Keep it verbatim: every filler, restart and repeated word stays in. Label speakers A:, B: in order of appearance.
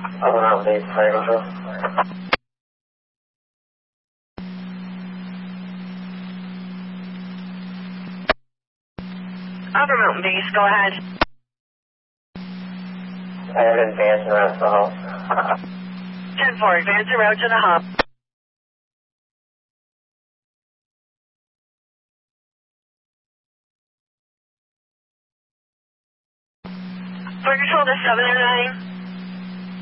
A: Over out, base, fire control.
B: Upper Mountain Base, go ahead.
A: I have advanced around the hall.
B: ten four, advance the road to the hub. For control to seven oh nine.